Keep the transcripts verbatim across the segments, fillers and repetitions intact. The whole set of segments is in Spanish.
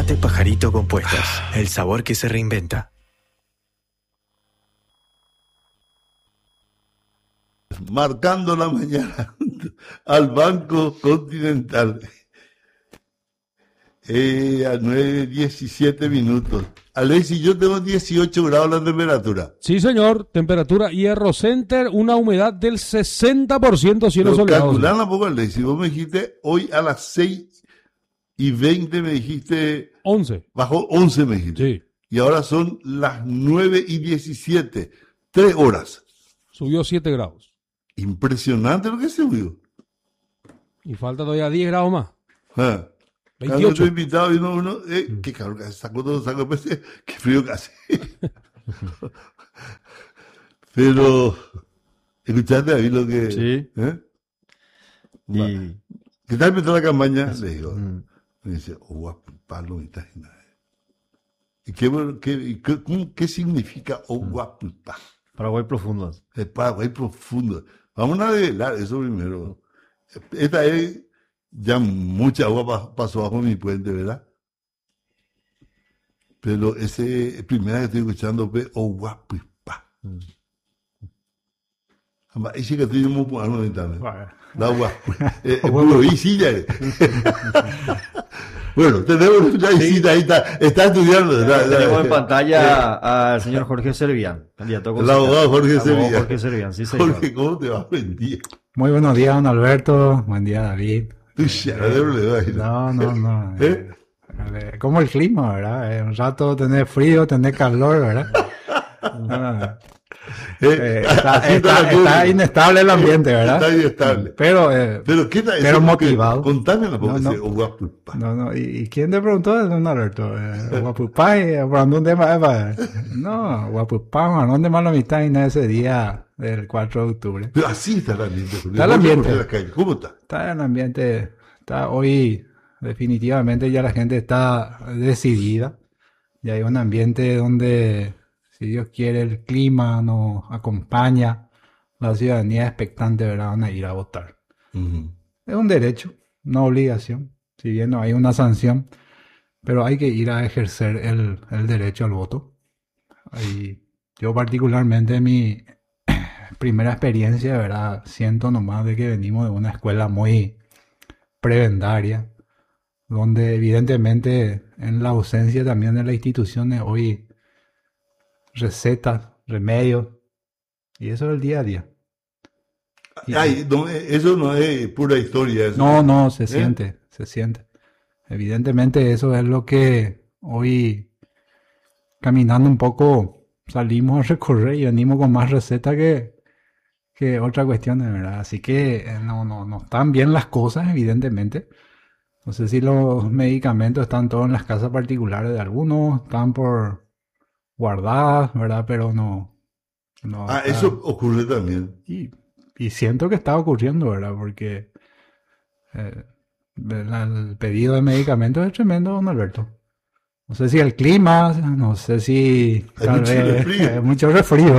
Mate Pajarito Compuestos, el sabor que se reinventa. Marcando la mañana al Banco Continental. Eh, a nueve diecisiete minutos. Alexis, yo tengo dieciocho grados la temperatura. Sí, señor. Temperatura Hierro Center, una humedad del sesenta por ciento, cielo soleado. Calculando un poco, Alexis, vos me dijiste hoy a las seis y veinte, me dijiste... once. Bajó once, me dijiste. Sí. Y ahora son las nueve y diecisiete. Tres horas. Subió siete grados. Impresionante lo que subió. Y falta todavía diez grados más. Ah. veintiocho. Invitado y uno, uno eh, mm. qué calor que hace, sacó todo, sacó, pues, eh, qué frío que hace. Pero, ¿escuchaste ahí lo que? Sí. ¿Eh? Y... ¿Qué tal empezó la campaña? Le digo, mm. me dice, oh, palo, y tal, y nada. ¿Y qué, qué, qué, qué, qué significa Oguapulpa? Paraguay profundo. El Paraguay profundo. Vamos a develar eso primero. Esta es... Ya mucha agua pasó bajo mi puente, ¿verdad? Pero ese es primera que estoy escuchando fue Oguapulpa. Y sí que estoy muy bueno también. La agua. Y sí, ya. Bueno, tenemos una visita ahí, está, está estudiando. Tenemos la, en pantalla al señor Jorge Servián, candidato. El abogado Jorge Servián. Jorge Servián, sí, señor. Jorge, ¿cómo te va? Buen día. Muy buenos días, don Alberto. Buen día, David. Eh, no, no, no. ¿Eh? Eh, como el clima, ¿verdad? Eh, un rato tener frío, tener calor, ¿verdad? No, eh, está, está, está inestable el ambiente, ¿verdad? Está inestable. Pero, eh, pero, ¿qué tal? pero motivado. Contame la no, no, no, no. ¿Y, ¿Y quién te preguntó, don Alberto? Eh, Guapupá, hablando un tema, eh, no, Guapupá, ¿dónde más la mitad en ese día del cuatro de octubre? Pero así está el ambiente. Está el ambiente. ¿Cómo está? Está el ambiente, está hoy, definitivamente ya la gente está decidida. Ya hay un ambiente donde, si Dios quiere, el clima nos acompaña, la ciudadanía expectante, ¿verdad? Van a ir a votar. Uh-huh. Es un derecho, una obligación, si bien no hay una sanción, pero hay que ir a ejercer el, el derecho al voto. Y yo particularmente mi primera experiencia, ¿verdad? Siento nomás de que venimos de una escuela muy prebendaria, donde evidentemente en la ausencia también de las instituciones hoy recetas, remedios, y eso es el día a día. Y, Ay, no, eso no es pura historia. Eso. No, no, se ¿Eh? siente, se siente. Evidentemente eso es lo que hoy, caminando un poco, salimos a recorrer y venimos con más recetas que, que otra cuestión, de verdad. Así que no, no, no están bien las cosas, evidentemente. No sé si los medicamentos están todos en las casas particulares de algunos, están por guardadas, ¿verdad? Pero no... no ah, está... eso ocurre también. Y, y siento que está ocurriendo, ¿verdad? Porque eh, el pedido de medicamentos es tremendo, don Alberto. No sé si el clima, no sé si... Hay mucho vez, resfrío. Eh, mucho resfrío.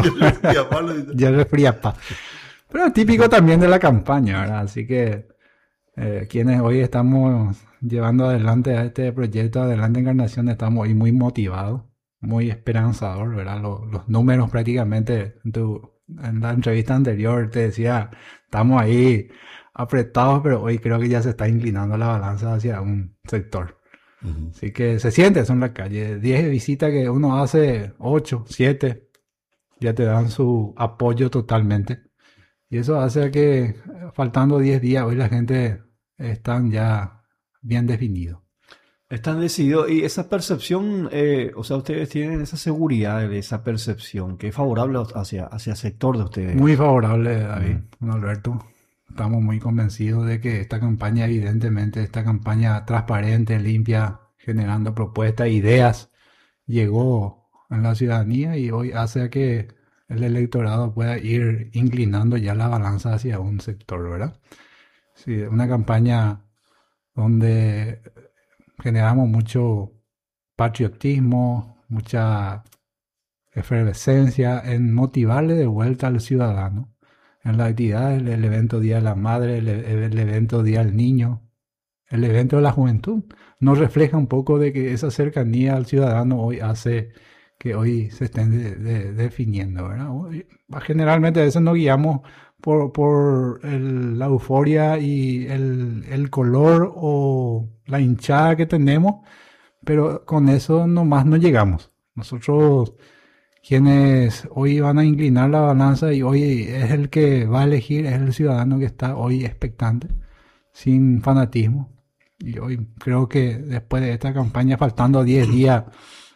Ya resfría, pa. Pero es típico también de la campaña, ¿verdad? Así que... Eh, quienes hoy estamos llevando adelante a este proyecto Adelante Encarnación, estamos hoy muy motivados, muy esperanzador, ¿verdad? Los, los números prácticamente, en, tu, en la entrevista anterior te decía, estamos ahí apretados, pero hoy creo que ya se está inclinando la balanza hacia un sector. Uh-huh. Así que se siente eso en la calle. diez visitas que uno hace, ocho, siete, ya te dan su apoyo totalmente. Y eso hace que, faltando diez días, hoy la gente están ya bien definidos. Están decididos. Y esa percepción, eh, o sea, ustedes tienen esa seguridad de esa percepción que es favorable hacia, hacia el sector de ustedes. Muy favorable, David, don Alberto. Estamos muy convencidos de que esta campaña, evidentemente, esta campaña transparente, limpia, generando propuestas, ideas, llegó en la ciudadanía y hoy hace que el electorado pueda ir inclinando ya la balanza hacia un sector, ¿verdad? Sí, una campaña donde generamos mucho patriotismo, mucha efervescencia en motivarle de vuelta al ciudadano. En la actividad, el, el evento Día de la Madre, el, el evento Día del Niño, el evento de la juventud, nos refleja un poco de que esa cercanía al ciudadano hoy hace que hoy se estén de, de, definiendo, ¿verdad? Hoy, generalmente a veces nos guiamos por, por el, la euforia y el, el color o la hinchada que tenemos, pero con eso nomás no llegamos. Nosotros, quienes hoy van a inclinar la balanza y hoy es el que va a elegir, es el ciudadano que está hoy expectante, sin fanatismo. Y hoy creo que después de esta campaña, faltando diez días,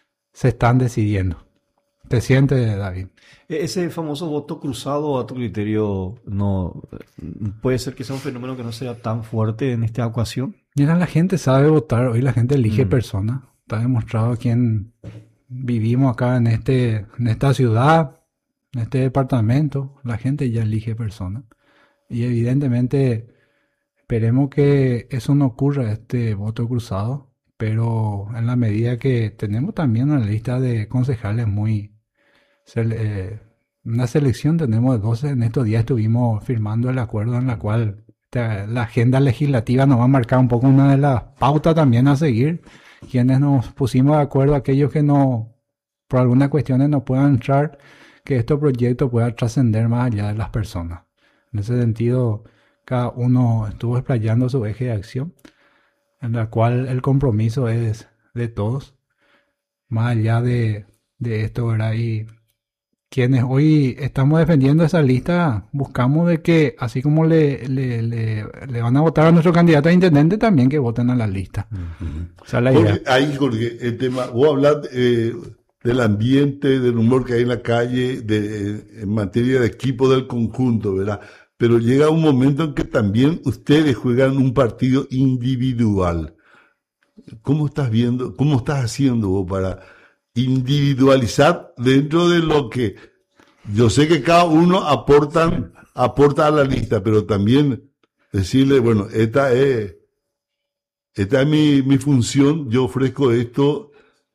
se están decidiendo. ¿Te sientes, David? Ese famoso voto cruzado, a tu criterio, no puede ser que sea un fenómeno que no sea tan fuerte en esta ocasión. Mira, la gente sabe votar, hoy la gente elige Mm. personas. Está demostrado quién vivimos acá en este, en esta ciudad, en este departamento. La gente ya elige personas. Y evidentemente esperemos que eso no ocurra, este voto cruzado, pero en la medida que tenemos también una lista de concejales muy... sele- eh, una selección tenemos de doce, en estos días estuvimos firmando el acuerdo en la cual te- la agenda legislativa nos va a marcar un poco una de las pautas también a seguir, quienes nos pusimos de acuerdo, aquellos que no, por algunas cuestiones no puedan entrar, que este proyecto pueda trascender más allá de las personas. En ese sentido, cada uno estuvo explayando su eje de acción, en la cual el compromiso es de todos, más allá de, de esto, ¿verdad? Y quienes hoy estamos defendiendo esa lista, buscamos de que, así como le, le, le, le van a votar a nuestro candidato a intendente, también que voten a la lista. O sea, la idea. Jorge, ahí, Jorge, el tema, vos hablas eh, del ambiente, del humor que hay en la calle, de, en materia de equipo del conjunto, ¿verdad? Pero llega un momento en que también ustedes juegan un partido individual. ¿Cómo estás viendo, cómo estás haciendo vos para individualizar dentro de lo que yo sé que cada uno aportan, aporta a la lista, pero también decirle, bueno, esta es, esta es mi, mi función, yo ofrezco esto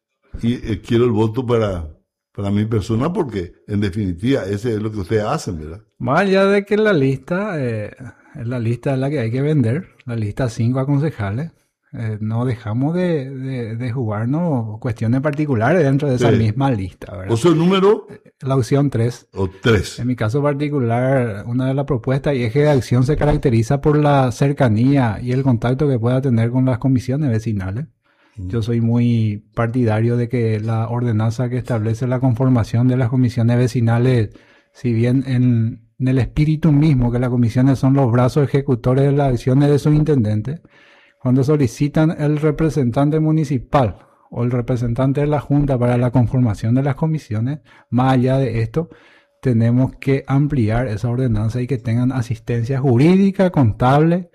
y eh, quiero el voto para, para mi persona porque en definitiva ese es lo que ustedes hacen, ¿verdad? Más allá de que la lista, eh, es la lista es la que hay que vender, la lista cinco a concejales, eh, no dejamos de, de, de jugarnos cuestiones particulares dentro de esa Sí. misma lista, ¿verdad? ¿O soy número La opción tres. o tres? En mi caso particular, una de las propuestas y eje de acción se caracteriza por la cercanía y el contacto que pueda tener con las comisiones vecinales. Yo soy muy partidario de que la ordenanza que establece la conformación de las comisiones vecinales, si bien en, en el espíritu mismo que las comisiones son los brazos ejecutores de las acciones de sus intendentes, cuando solicitan el representante municipal o el representante de la Junta para la conformación de las comisiones, más allá de esto, tenemos que ampliar esa ordenanza y que tengan asistencia jurídica, contable,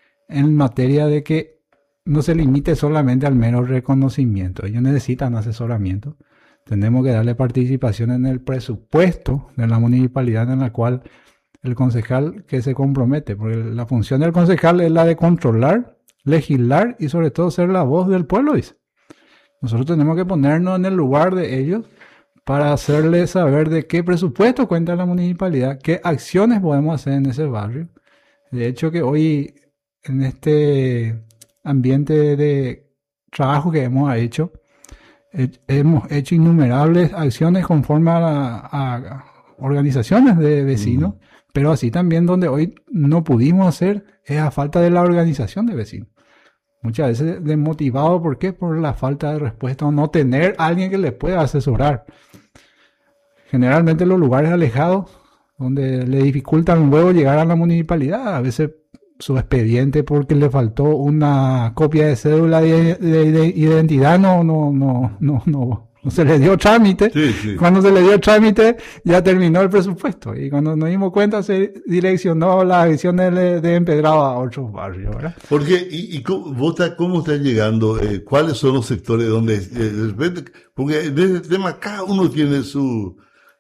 en materia de que no se limite solamente al mero reconocimiento. Ellos necesitan asesoramiento. Tenemos que darle participación en el presupuesto de la municipalidad en la cual el concejal que se compromete, porque la función del concejal es la de controlar, legislar y sobre todo ser la voz del pueblo, dice. Nosotros tenemos que ponernos en el lugar de ellos para hacerles saber de qué presupuesto cuenta la municipalidad, qué acciones podemos hacer en ese barrio. De hecho que hoy en este ambiente de trabajo que hemos hecho, eh, hemos hecho innumerables acciones conforme a, la, a organizaciones de vecinos, mm. pero así también donde hoy no pudimos hacer es a falta de la organización de vecinos. Muchas veces desmotivado, ¿por qué? Por la falta de respuesta o no tener a alguien que les pueda asesorar. Generalmente en los lugares alejados, donde le dificultan luego llegar a la municipalidad, a veces su expediente porque le faltó una copia de cédula de, de, de identidad, no, no, no, no, no, no se le dio trámite. Sí, sí. Cuando se le dio trámite, ya terminó el presupuesto. Y cuando nos dimos cuenta, se direccionó las acciones de, de empedrado a otros barrios, ¿verdad? Porque, ¿y, y cómo, vos está, cómo están llegando? Eh, ¿Cuáles son los sectores donde, eh, de repente, porque en este tema cada uno tiene su,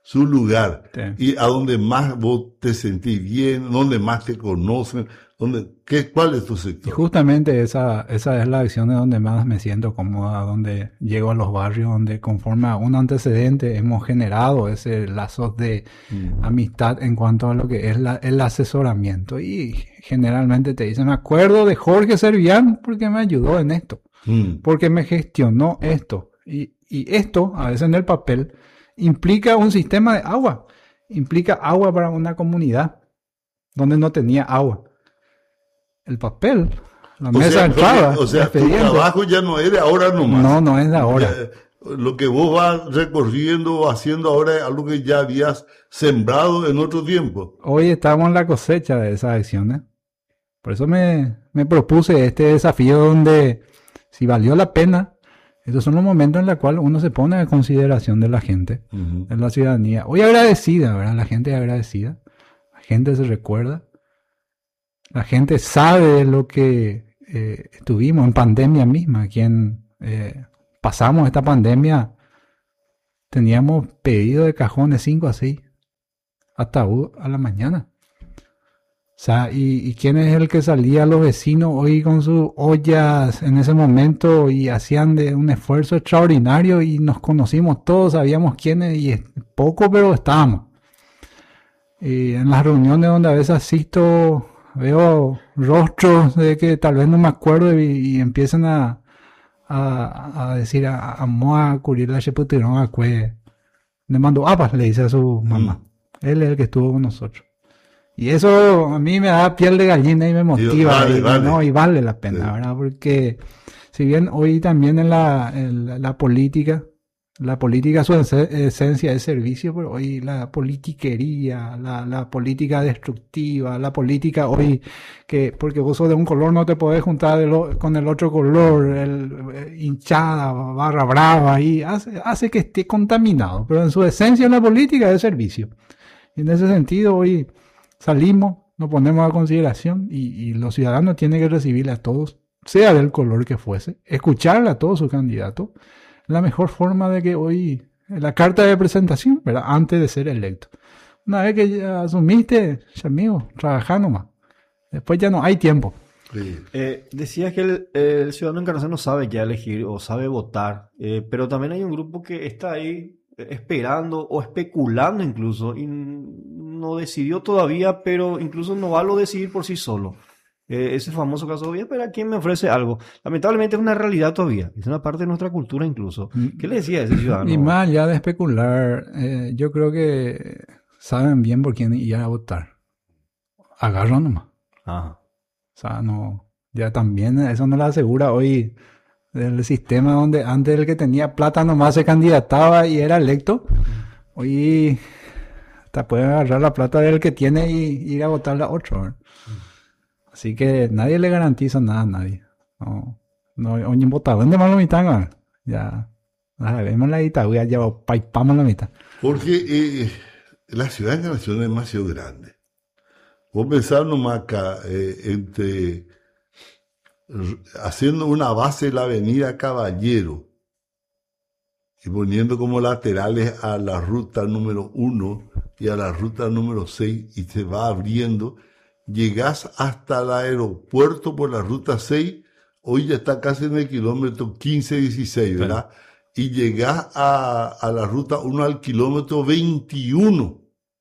su lugar, Sí. y a donde más vos te sentís bien, donde más te conocen, donde, ¿qué, ¿cuál es tu Y sector? justamente esa, esa es la acción de donde más me siento cómoda, donde llego a los barrios, donde conforme a un antecedente hemos generado ese lazo de Mm. amistad en cuanto a lo que es la- el asesoramiento. Y generalmente te dicen, me acuerdo de Jorge Servián porque me ayudó en esto, Mm. porque me gestionó esto. Y, y esto, a veces en el papel, implica un sistema de agua, implica agua para una comunidad donde no tenía agua. El papel, la O mesa sea, de entrada, o sea, el tu expediente. trabajo ya no es de ahora nomás. No, no es de ahora. Ya, lo que vos vas recorriendo o haciendo ahora es algo que ya habías sembrado en otro tiempo. Hoy estamos en la cosecha de esas acciones. Por eso me, me propuse este desafío donde, si valió la pena, estos son los momentos en los cuales uno se pone a consideración de la gente, Ujú. de la ciudadanía. Hoy agradecida, ¿verdad? La gente es agradecida. La gente se recuerda. La gente sabe de lo que eh, estuvimos en pandemia misma. Quien eh, pasamos esta pandemia, teníamos pedido de cajones cinco a seis ataúd a la mañana. O sea, ¿y, y quién es el que salía a los vecinos hoy con sus ollas en ese momento y hacían de un esfuerzo extraordinario y nos conocimos todos, sabíamos quiénes y es poco, pero estábamos. Y en las reuniones donde a veces asisto, veo rostros de que tal vez no me acuerdo y, y empiezan a, a, a decir, a, a moa cubrir la cheputirón a cue. Le mando apas, le dice a su mamá. Él es el que estuvo con nosotros. Y eso a mí me da piel de gallina y me motiva. vale, y, vale. ¿no? y vale la pena, Sí. ¿verdad? Porque si bien hoy también en la, en la política, la política su ese- esencia es servicio, pero hoy la politiquería, la, la política destructiva, la política hoy que porque vos sos de un color no te podés juntar de lo- con el otro color, el, eh, hinchada, barra brava, y hace, hace que esté contaminado. Pero en su esencia la política es servicio. Y en ese sentido hoy salimos, nos ponemos a consideración y, y los ciudadanos tienen que recibirle a todos, sea del color que fuese, escucharle a todos sus candidatos. La mejor forma de que hoy, la carta de presentación, ¿verdad? Antes de ser electo. Una vez que ya asumiste, ya amigo, trabajar nomás. Después ya no hay tiempo. Sí. Eh, decías que el, el ciudadano encarnación no sabe ya elegir o sabe votar, eh, pero también hay un grupo que está ahí eh, esperando o especulando incluso y n- no decidió todavía, pero incluso no va a lo decidir por sí solo. Eh, ese famoso caso, voy a esperar a quién me ofrece algo. Lamentablemente es una realidad todavía, es una parte de nuestra cultura incluso. ¿Qué le decía a ese ciudadano? Y más allá de especular, eh, yo creo que saben bien por quién ir a votar. Agarran nomás. Ajá. O sea, no, ya también eso no lo asegura hoy del sistema donde antes el que tenía plata nomás se candidataba y era electo. Hoy hasta pueden agarrar la plata del que tiene y ir a votarle a otro, ¿verdad? Así que nadie le garantiza nada a nadie. No, no, oye, votador de malo mitad, ya, vemos la Itaú, ya paipamos la mitad. Porque eh, la ciudad de Encarnación es demasiado grande. Vos pensás nomás acá, eh, entre, r- haciendo una base de la avenida Caballero y poniendo como laterales a la ruta número uno y a la ruta número seis y se va abriendo, llegás hasta el aeropuerto por la ruta seis, hoy ya está casi en el kilómetro quince, dieciséis, ¿verdad? Y llegás a, a la ruta uno al kilómetro veintiuno.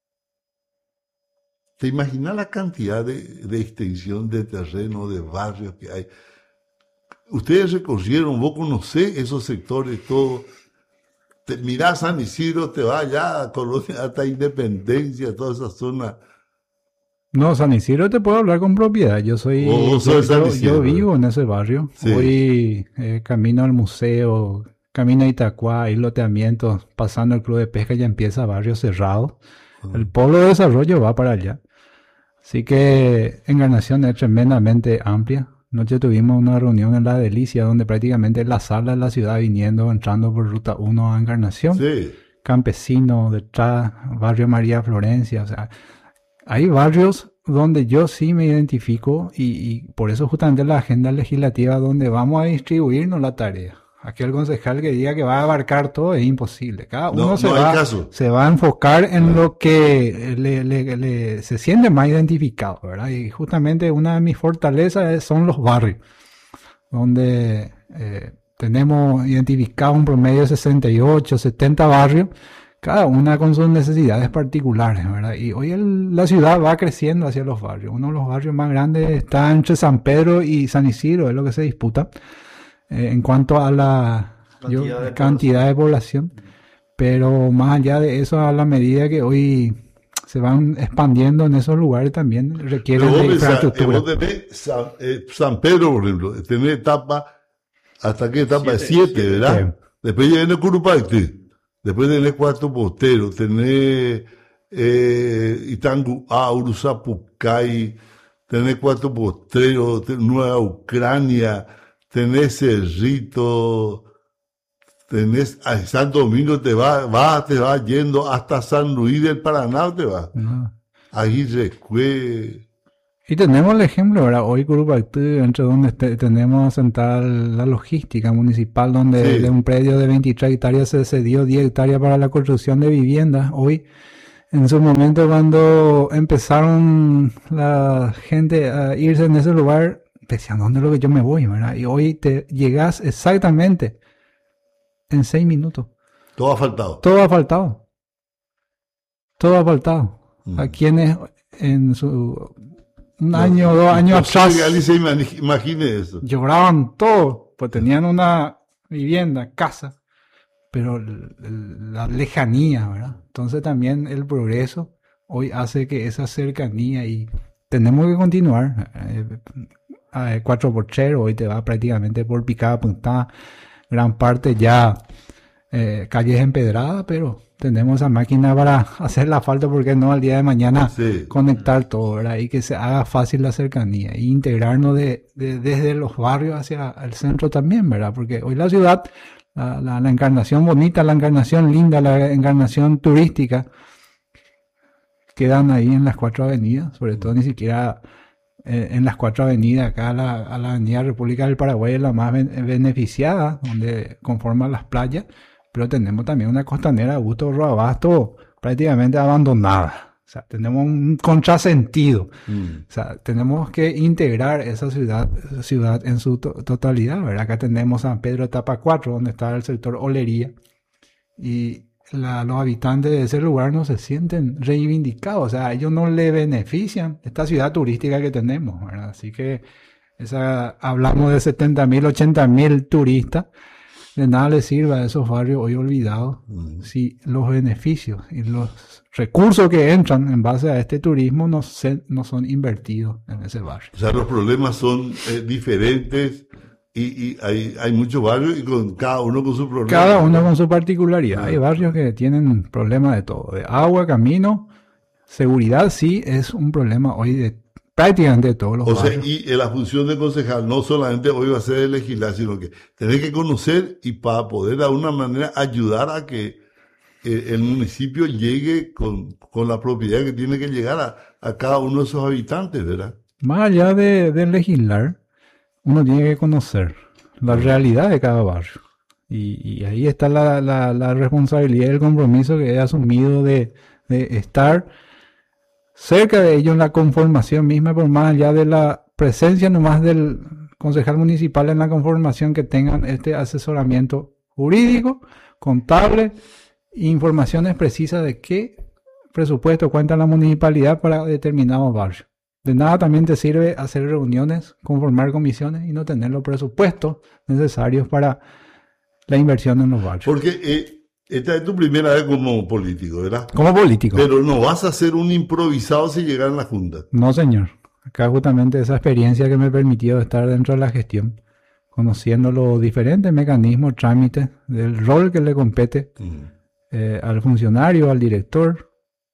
¿Te imaginas la cantidad de, de extensión de terreno, de barrios que hay? Ustedes recorrieron, vos conocés esos sectores, todo. Te mirás San Isidro, te vas allá a Colonia, hasta Independencia, toda esa zona. No, San Isidro te puedo hablar con propiedad. Yo soy, Vos- vos yo, sos de San yo- Isidro. yo vivo en ese barrio. Sí. Voy eh, camino al museo, camino a Itacuá, hay loteamientos, pasando el club de pesca ya empieza barrio cerrado. El polo de desarrollo va para allá. Así que Encarnación es tremendamente amplia. Anoche tuvimos una reunión en La Delicia donde prácticamente la sala de la ciudad viniendo, entrando por ruta uno a Encarnación. Sí. Campesino, detrás, barrio María Florencia, o sea, hay barrios donde yo sí me identifico y, y por eso justamente la agenda legislativa donde vamos a distribuirnos la tarea. aquel concejal que diga que va a abarcar todo es imposible. Cada uno No, se, no hay va, caso. se va a enfocar en lo que le, le- le- se siente más identificado, ¿verdad? Y justamente una de mis fortalezas es- son los barrios, donde eh, tenemos identificado un promedio de sesenta y ocho, setenta barrios, cada una con sus necesidades particulares, ¿verdad? Y hoy el- la ciudad va creciendo hacia los barrios. Uno de los barrios más grandes está entre San Pedro y San Isidro, es lo que se disputa eh, en cuanto a la yo- Cantidad de cantidad de población. Pero más allá de eso, a la medida que hoy se van expandiendo en esos lugares, también requieren Pero vos de pensás, eh, infraestructura. vos tenés San, eh, San Pedro, por ejemplo, tenés etapa, ¿hasta qué etapa? Siete, Siete, siete. ¿verdad? Después ya viene Curupayte, después tenés Cuarto Postero, tenés eh, Itangu, Aurus, Pucay, tenés Cuarto Postero, tenés Nueva Ucrania, tenés Cerrito, tenés a Santo Domingo, te va, va, te va yendo hasta San Luis del Paraná, te va. No. Ahí Recue. Y tenemos el ejemplo, ¿verdad? Hoy Curupaytú, entre donde este- tenemos sentada la logística municipal, donde Sí. de un predio de veintitrés hectáreas se cedió diez hectáreas para la construcción de viviendas. Hoy, en su momento, cuando empezaron la gente a irse en ese lugar, decían, ¿dónde es lo que yo me voy, verdad? Y hoy te llegas exactamente en seis minutos. Todo ha faltado. Todo ha faltado. Todo ha faltado. Mm. A quienes en su un No, año o dos años imposible atrás que alguien se imag- imagine eso. lloraban todo, pues tenían una vivienda, casa, pero l- l- la lejanía, ¿verdad? Entonces también el progreso hoy hace que esa cercanía y tenemos que continuar. Eh, eh, cuatro por tres hoy te va prácticamente por picada puntada, gran parte ya eh, calles empedradas, pero tenemos esa máquina para hacer la falta, porque no al día de mañana Sí. conectar todo, ¿verdad? Y que se haga fácil la cercanía e integrarnos de, de- desde los barrios hacia el centro también, ¿verdad? Porque hoy la ciudad, la, la- la encarnación bonita, la encarnación linda, la encarnación turística, quedan ahí en las cuatro avenidas, sobre todo ni siquiera eh, en las cuatro avenidas, acá la, a la avenida República del Paraguay es la más ben- beneficiada, donde conforman las playas, pero tenemos también una costanera Augusto Roabasto prácticamente abandonada. O sea, tenemos un contrasentido. Mm. O sea, tenemos que integrar esa ciudad, esa ciudad en su to- totalidad, ¿verdad? Acá tenemos San Pedro etapa cuatro, donde está el sector olería, y la- los habitantes de ese lugar no se sienten reivindicados, o sea, a ellos no le benefician esta ciudad turística que tenemos, ¿verdad? Así que esa, hablamos de setenta mil, ochenta mil turistas, de nada les sirve a esos barrios hoy olvidados Mm. si los beneficios y los recursos que entran en base a este turismo no, se- no son invertidos en ese barrio. O sea, los problemas son eh, diferentes y, y hay, hay muchos barrios y con cada uno con su problema. Cada uno con su particularidad. Ah. Hay barrios que tienen problemas de todo, de agua, camino, seguridad sí es un problema hoy de prácticamente todos los O sea, barrios. y eh, la función de concejal no solamente hoy va a ser de legislar, sino que tener que conocer y para poder de alguna manera ayudar a que eh, el municipio llegue con, con la propiedad que tiene que llegar a, a cada uno de sus habitantes, ¿verdad? Más allá de, de legislar, uno tiene que conocer la realidad de cada barrio. Y, y ahí está la, la, la responsabilidad y el compromiso que he asumido de, de estar cerca de ello en la conformación misma, por más allá de la presencia nomás del concejal municipal en la conformación, que tengan este asesoramiento jurídico, contable, informaciones precisas de qué presupuesto cuenta la municipalidad para determinados barrios. De nada también te sirve hacer reuniones, conformar comisiones y no tener los presupuestos necesarios para la inversión en los barrios. Porque eh, esta es tu primera vez como político, ¿verdad? Como político. Pero no vas a ser un improvisado si llegas a la Junta. No, señor. Acá justamente esa experiencia que me permitió estar dentro de la gestión, conociendo los diferentes mecanismos, trámites, del rol que le compete Mm. eh, al funcionario, al director,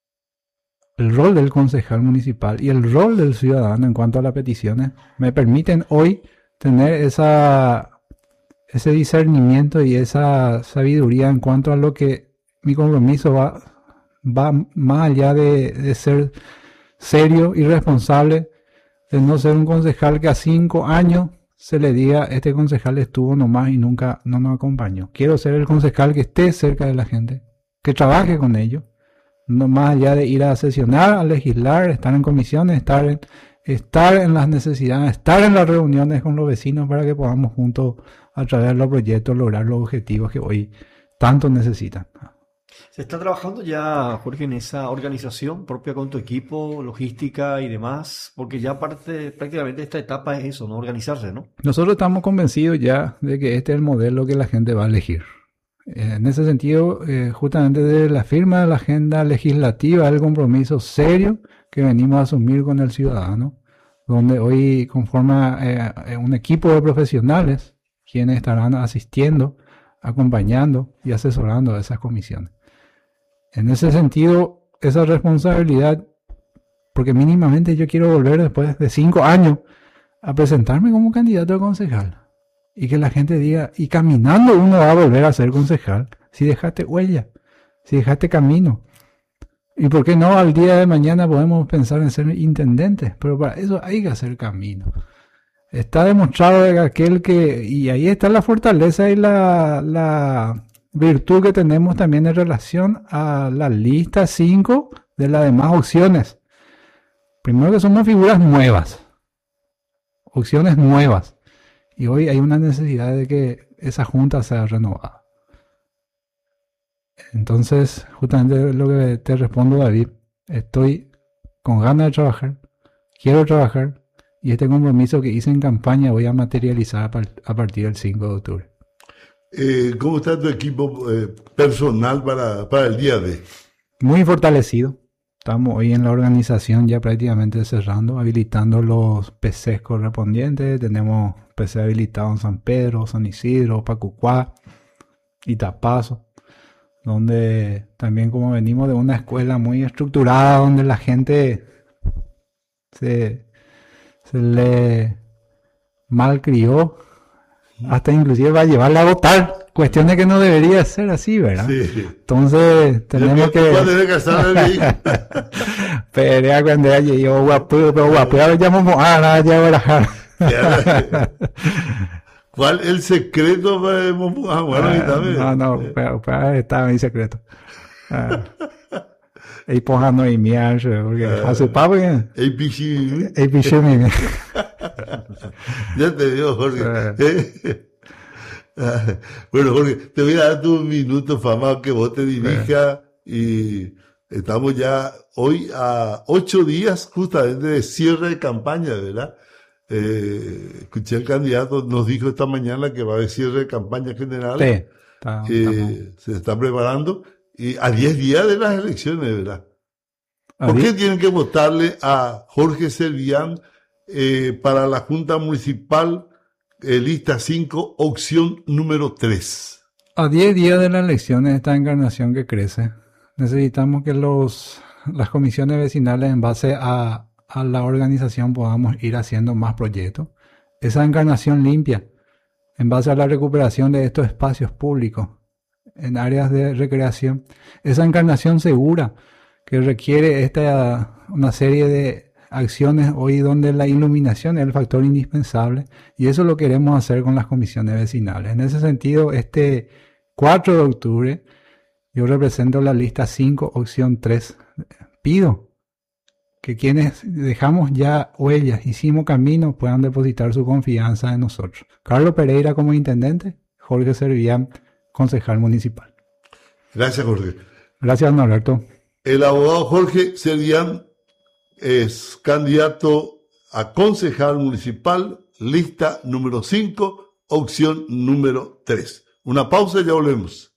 el rol del concejal municipal y el rol del ciudadano en cuanto a las peticiones, me permiten hoy tener esa, ese discernimiento y esa sabiduría en cuanto a lo que mi compromiso va, va más allá de, de ser serio y responsable, de no ser un concejal que a cinco años se le diga, este concejal estuvo nomás y nunca no nos acompañó. Quiero ser el concejal que esté cerca de la gente, que trabaje con ellos, no más allá de ir a sesionar, a legislar, estar en comisiones, estar en, estar en las necesidades, estar en las reuniones con los vecinos para que podamos juntos, a través de los proyectos, lograr los objetivos que hoy tanto necesitan. ¿Se está trabajando ya, Jorge, en esa organización propia con tu equipo, logística y demás? Porque ya parte, prácticamente esta etapa es eso, ¿no? Organizarse, ¿no? Nosotros estamos convencidos ya de que este es el modelo que la gente va a elegir. En ese sentido, eh, justamente de la firma de la agenda legislativa, el compromiso serio que venimos a asumir con el ciudadano, donde hoy conforma eh, un equipo de profesionales quienes estarán asistiendo, acompañando y asesorando a esas comisiones. En ese sentido, esa responsabilidad, porque mínimamente yo quiero volver después de cinco años a presentarme como candidato a concejal. Y que la gente diga, y caminando uno va a volver a ser concejal, si dejaste huella, si dejaste camino. Y por qué no, al día de mañana podemos pensar en ser intendentes, pero para eso hay que hacer camino. Está demostrado de aquel que, y ahí está la fortaleza y la, la virtud que tenemos también en relación a la lista cinco de las demás opciones. Primero que somos figuras nuevas, opciones nuevas. Y hoy hay una necesidad de que esa junta sea renovada. Entonces, justamente lo que te respondo, David, estoy con ganas de trabajar, quiero trabajar, y este compromiso que hice en campaña voy a materializar a partir del cinco de octubre. Eh, ¿Cómo está tu equipo eh, personal para, para el día de hoy? Muy fortalecido. Estamos hoy en la organización ya prácticamente cerrando, habilitando los P Cs correspondientes. Tenemos P C habilitados en San Pedro, San Isidro, Pacucuá, Itapazo, donde también, como venimos de una escuela muy estructurada, donde la gente se, se le malcrió, hasta inclusive va a llevarla a votar. Cuestiones que no debería ser así, ¿verdad? Sí. Entonces, tenemos que... Pero cuando ella yo guapo, pero guapo, ya llamamos a la ya ¿Cuál el secreto para Momuja? Bueno, no, no, pero, pero está mi secreto. Y ponga no y miar, porque hace papo que... El pichi. El pichi, ya te digo, Jorge. Bueno, Jorge, te voy a dar tu minuto, Fama, que vos te dirijas, y estamos ya hoy a ocho días justamente de cierre de campaña, ¿verdad? Eh, escuché el candidato, nos dijo esta mañana que va a haber cierre de campaña general. Sí, está, eh, se está preparando, y a diez días de las elecciones, ¿verdad? ¿Por qué tienen que votarle a Jorge Servián eh, para la Junta Municipal? Eh, lista cinco, opción número tres. A diez días de las elecciones, esta encarnación que crece, necesitamos que los, las comisiones vecinales, en base a, a la organización, podamos ir haciendo más proyectos. Esa encarnación limpia, en base a la recuperación de estos espacios públicos, en áreas de recreación. Esa encarnación segura, que requiere esta, una serie de acciones hoy donde la iluminación es el factor indispensable, y eso lo queremos hacer con las comisiones vecinales. En ese sentido, este cuatro de octubre yo represento la lista cinco, opción tres. Pido que quienes dejamos ya huellas, hicimos camino, puedan depositar su confianza en nosotros. Carlos Pereira como intendente, Jorge Servián, concejal municipal. Gracias, Jorge. Gracias, don Alberto. El abogado Jorge Servián es candidato a concejal municipal, lista número cinco, opción número tres. Una pausa y ya volvemos.